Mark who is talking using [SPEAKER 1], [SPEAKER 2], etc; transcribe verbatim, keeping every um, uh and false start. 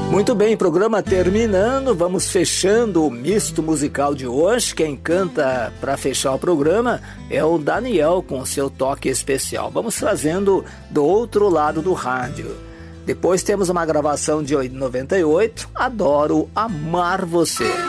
[SPEAKER 1] Muito bem, programa terminando, vamos fechando o misto musical de hoje. Quem canta para fechar o programa é o Daniel com seu toque especial. Vamos trazendo do outro lado do rádio. Depois temos uma gravação de noventa e oito, Adoro Amar Você.